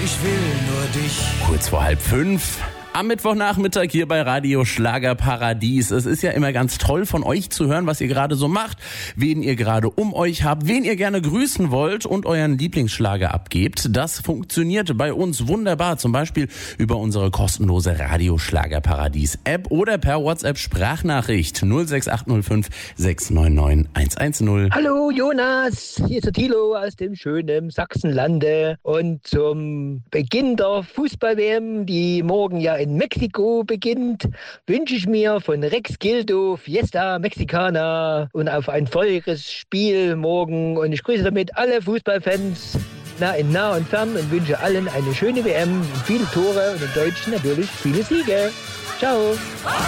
ich will nur dich. Kurz vor 4:30. Am Mittwochnachmittag hier bei Radio Schlagerparadies. Es ist ja immer ganz toll von euch zu hören, was ihr gerade so macht, wen ihr gerade um euch habt, wen ihr gerne grüßen wollt und euren Lieblingsschlager abgebt. Das funktioniert bei uns wunderbar, zum Beispiel über unsere kostenlose Radio Schlagerparadies App oder per WhatsApp Sprachnachricht 06805 699 110. Hallo Jonas, hier ist der Thilo aus dem schönen Sachsenlande und zum Beginn der Fußball-WM, die morgen ja in Mexiko beginnt, wünsche ich mir von Rex Gildo Fiesta Mexicana und auf ein volles Spiel morgen und ich grüße damit alle Fußballfans in nah und fern und wünsche allen eine schöne WM, viele Tore und den Deutschen natürlich viele Siege. Ciao.